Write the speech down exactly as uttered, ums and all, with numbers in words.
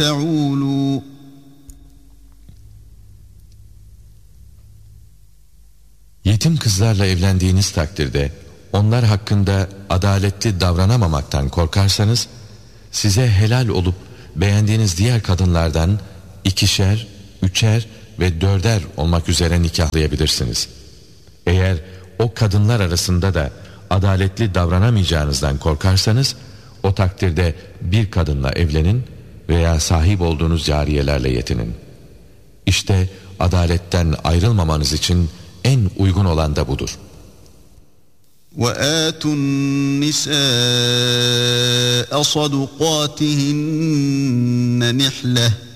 تَعُولُوا Yetim kızlarla evlendiğiniz takdirde onlar hakkında adaletli davranamamaktan korkarsanız, size helal olup beğendiğiniz diğer kadınlardan ikişer, üçer ve dörder olmak üzere nikahlayabilirsiniz. Eğer o kadınlar arasında da adaletli davranamayacağınızdan korkarsanız, o takdirde bir kadınla evlenin veya sahip olduğunuz cariyelerle yetinin. İşte adaletten ayrılmamanız için en uygun olan da budur. وَآتُوا النِّسَاءَ صَدُقَاتِهِنَّ نِحْلَةً